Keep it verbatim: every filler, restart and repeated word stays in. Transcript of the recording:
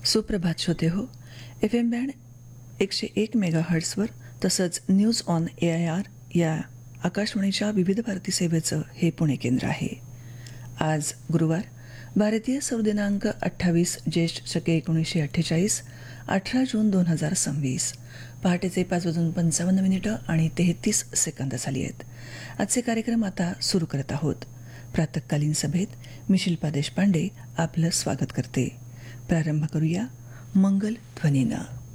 सुप्रभात श्रोते हो. एफ एम बँड एकशे एक मेगा हर्ट्सवर तसंच news on A I R या आकाशवाणीच्या विविध भारती सेवेचं हे पुणे केंद्र आहे. आज गुरुवार, भारतीय सौर दिनांक अठ्ठावीस ज्येष्ठ शके एकोणीसशे अठ्ठेचाळीस, अठरा जून दोन हजार सव्वीस. पहाटेचे पाच वाजून पंचावन्न मिनिटं आणि तेहतीस सेकंद झाली आहेत. आजचे कार्यक्रम आता सुरू करत आहोत. प्रातःकालीन सभेत मी शिल्पा देशपांडे आपलं स्वागत करते. प्रारंभ करूया मंगल ध्वनीनं.